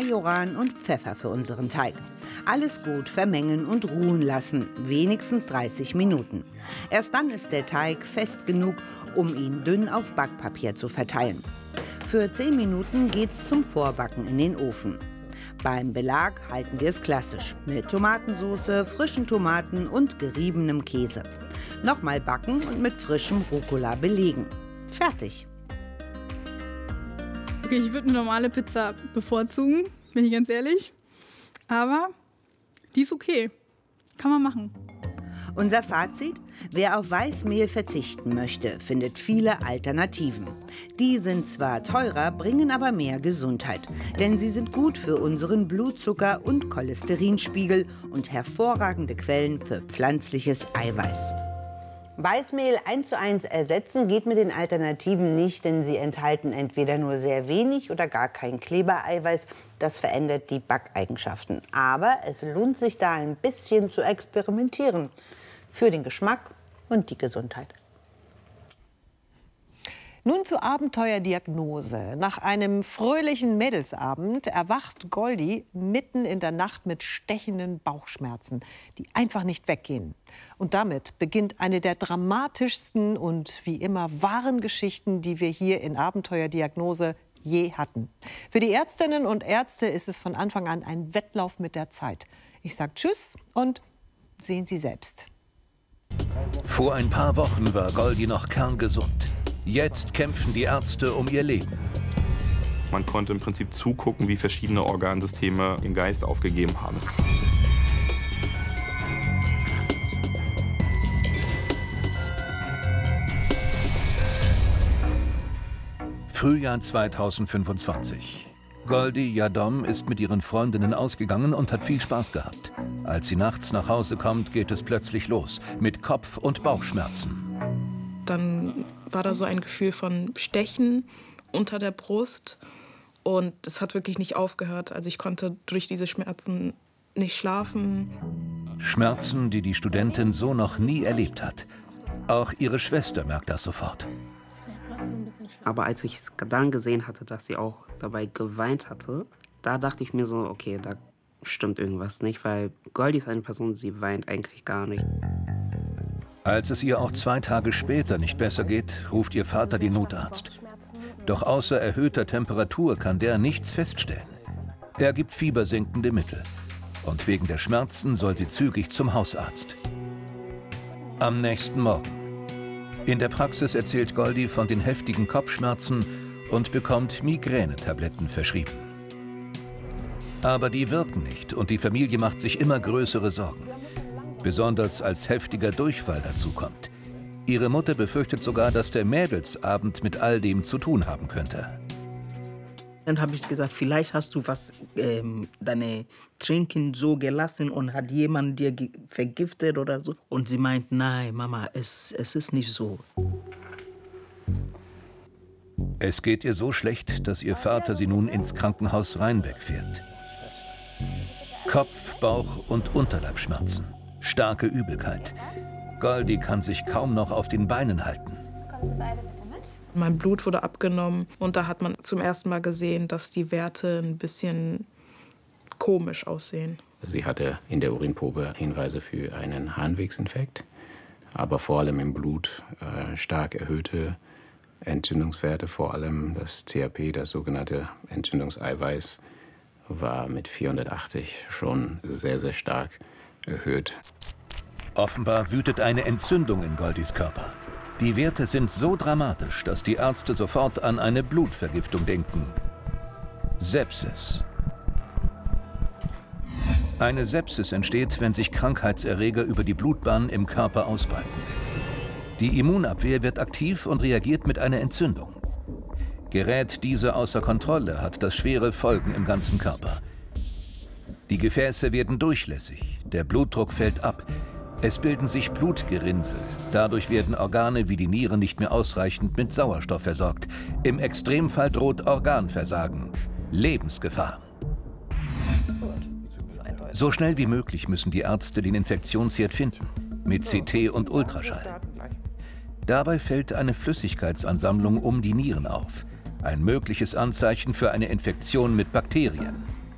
Majoran und Pfeffer für unseren Teig. Alles gut vermengen und ruhen lassen, wenigstens 30 Minuten. Erst dann ist der Teig fest genug, um ihn dünn auf Backpapier zu verteilen. Für 10 Minuten geht's zum Vorbacken in den Ofen. Beim Belag halten wir es klassisch, mit Tomatensauce, frischen Tomaten und geriebenem Käse. Nochmal backen und mit frischem Rucola belegen. Fertig. Okay, ich würde eine normale Pizza bevorzugen, bin ich ganz ehrlich. Aber die ist okay. Kann man machen. Unser Fazit: Wer auf Weißmehl verzichten möchte, findet viele Alternativen. Die sind zwar teurer, bringen aber mehr Gesundheit. Denn sie sind gut für unseren Blutzucker- und Cholesterinspiegel und hervorragende Quellen für pflanzliches Eiweiß. Weißmehl 1:1 ersetzen geht mit den Alternativen nicht, denn sie enthalten entweder nur sehr wenig oder gar kein Klebereiweiß. Das verändert die Backeigenschaften. Aber es lohnt sich da ein bisschen zu experimentieren. Für den Geschmack und die Gesundheit. Nun zur Abenteuerdiagnose. Nach einem fröhlichen Mädelsabend erwacht Goldi mitten in der Nacht mit stechenden Bauchschmerzen, die einfach nicht weggehen. Und damit beginnt eine der dramatischsten und wie immer wahren Geschichten, die wir hier in Abenteuerdiagnose je hatten. Für die Ärztinnen und Ärzte ist es von Anfang an ein Wettlauf mit der Zeit. Ich sage Tschüss und sehen Sie selbst. Vor ein paar Wochen war Goldi noch kerngesund. Jetzt kämpfen die Ärzte um ihr Leben. Man konnte im Prinzip zugucken, wie verschiedene Organsysteme den Geist aufgegeben haben. Frühjahr 2025. Goldi Yadom ist mit ihren Freundinnen ausgegangen und hat viel Spaß gehabt. Als sie nachts nach Hause kommt, geht es plötzlich los mit Kopf- und Bauchschmerzen. Dann war da so ein Gefühl von Stechen unter der Brust und es hat wirklich nicht aufgehört. Also ich konnte durch diese Schmerzen nicht schlafen. Schmerzen, die die Studentin so noch nie erlebt hat. Auch ihre Schwester merkt das sofort. Aber als ich dann gesehen hatte, dass sie auch dabei geweint hatte, da dachte ich mir so, okay, da stimmt irgendwas nicht, weil Goldi ist eine Person, sie weint eigentlich gar nicht. Als es ihr auch 2 Tage später nicht besser geht, ruft ihr Vater den Notarzt. Doch außer erhöhter Temperatur kann der nichts feststellen. Er gibt fiebersenkende Mittel. Und wegen der Schmerzen soll sie zügig zum Hausarzt. Am nächsten Morgen. In der Praxis erzählt Goldi von den heftigen Kopfschmerzen und bekommt Migränetabletten verschrieben. Aber die wirken nicht und die Familie macht sich immer größere Sorgen. Besonders als heftiger Durchfall dazu kommt. Ihre Mutter befürchtet sogar, dass der Mädelsabend mit all dem zu tun haben könnte. Dann habe ich gesagt, vielleicht hast du was, deine Trinken so gelassen und hat jemand dir vergiftet oder so. Und sie meint, nein, Mama, es ist nicht so. Es geht ihr so schlecht, dass ihr Vater sie nun ins Krankenhaus Rheinbeck fährt. Kopf-, Bauch- und Unterleibsschmerzen. Starke Übelkeit. Goldi kann sich kaum noch auf den Beinen halten. Kommen Sie beide bitte mit? Mein Blut wurde abgenommen und da hat man zum ersten Mal gesehen, dass die Werte ein bisschen komisch aussehen. Sie hatte in der Urinprobe Hinweise für einen Harnwegsinfekt, aber vor allem im Blut stark erhöhte Entzündungswerte, vor allem das CRP, das sogenannte Entzündungseiweiß, war mit 480 schon sehr, sehr stark erhöht. Offenbar wütet eine Entzündung in Goldis Körper. Die Werte sind so dramatisch, dass die Ärzte sofort an eine Blutvergiftung denken. Sepsis. Eine Sepsis entsteht, wenn sich Krankheitserreger über die Blutbahn im Körper ausbreiten. Die Immunabwehr wird aktiv und reagiert mit einer Entzündung. Gerät diese außer Kontrolle, hat das schwere Folgen im ganzen Körper. Die Gefäße werden durchlässig, der Blutdruck fällt ab, es bilden sich Blutgerinnsel. Dadurch werden Organe wie die Nieren nicht mehr ausreichend mit Sauerstoff versorgt. Im Extremfall droht Organversagen. Lebensgefahr. So schnell wie möglich müssen die Ärzte den Infektionsherd finden, mit CT und Ultraschall. Dabei fällt eine Flüssigkeitsansammlung um die Nieren auf. Ein mögliches Anzeichen für eine Infektion mit Bakterien.